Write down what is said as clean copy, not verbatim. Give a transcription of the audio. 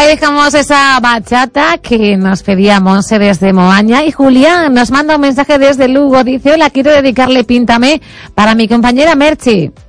dejamos esa bachata que nos pedía Monse desde Moaña. Y Julián nos manda un mensaje desde Lugo. Dice: hola, quiero dedicarle Píntame para mi compañera Merchi.